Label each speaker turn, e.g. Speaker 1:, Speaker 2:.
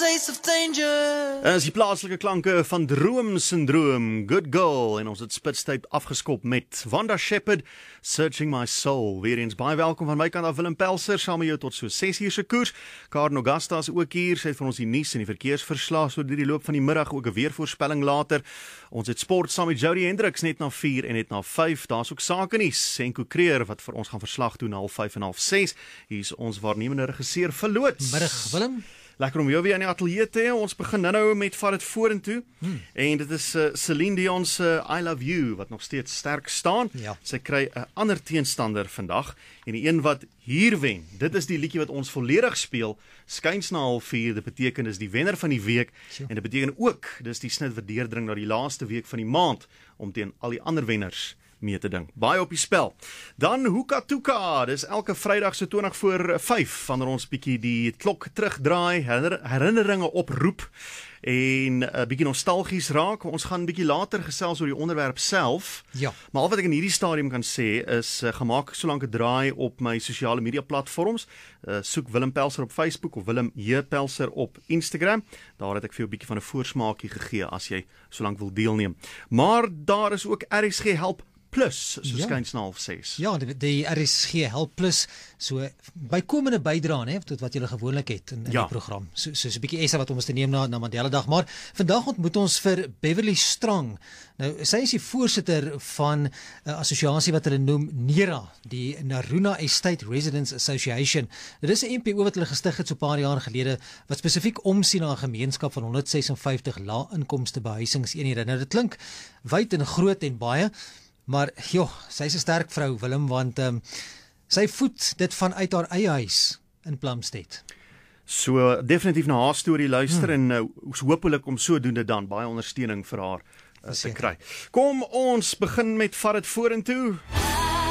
Speaker 1: taste of danger.
Speaker 2: As die plaaslike klanke van Droomsyndroom, Good Girl, en ons het spitstyd afgeskop met Wanda Shepherd, Searching My Soul. Weer eens baie welkom van my kant af, Willem Pelser, saam met jou tot so 6 uur se koers. Karen Augusta is ook hier, sy het vir ons die nuus en die verkeersverslag so deur die loop van die middag, ook 'n weervoorspelling later. Ons het sport saam met Jody Hendricks net na 4 en net na 5. Daar's ook sake nuus, Senko Creer wat vir ons gaan verslag doen na 5:30 en 6:30. Hier is ons waarnemende regisseur Verloots.
Speaker 3: Middag Willem.
Speaker 2: Lekker om jou weer in die ateljee te hê. Ons begin nou met Vat dit vorentoe. En dit is Celine Dion se I Love You wat nog steeds sterk staan.
Speaker 3: Ja.
Speaker 2: Sy kry 'n ander teenstander vandag en die een wat hier wen. Dit is die liedjie wat ons volledig speel. Skuins na 4:30. Dit beteken dis die wenner van die week en dit beteken ook dis die snit wat deurdring na die laaste week van die maand om teen al die ander wenners mee te ding. Baie op die spel. Dan Hoeka Toeka, dis elke Vrydag so 20 voor 5 wanneer ons bietjie die klok terugdraai, herinneringe oproep en 'n bietjie nostalgies raak. Ons gaan bietjie later gesels oor die onderwerp self.
Speaker 3: Ja.
Speaker 2: Maar al wat ek in hierdie stadium kan sê is gemaak solank 'n draai op my sosiale media platforms. Soek Willem Pelser op Facebook of Willem J Pelser op Instagram. Daar het ek vir jou 'n bietjie van 'n voorsmaakie gegee as jy solank wil deelneem. Maar daar is ook RSG Help Plus, so skuins na 6:30.
Speaker 3: Ja, die RSG Help Plus, so bykomende bydra, né, tot wat jy gewoonlik het in die program. So 'n bietjie extra wat ons te neem na Mandela Dag, maar vandag ontmoet ons vir Beverly Strang. Nou, sy is die voorsitter van 'n assosiasie wat hulle noem NERA, die Naruna Estate Residents Association. Dit is 'n NPO wat hulle gestig het so 'n paar jaar gelede wat spesifiek omsien na 'n gemeenskap van 156 lae-inkomste behuisingseenhede. Nou, dit klink wyd en groot en baie, maar joh, sy is 'n sterk vrou, Willem, want sy voed dit vanuit haar eie huis in Plumstead.
Speaker 2: So definitief na haar storie luister en hoopelik om sodoende dan baie ondersteuning vir haar te kry. Kom ons begin met Vat dit vorentoe.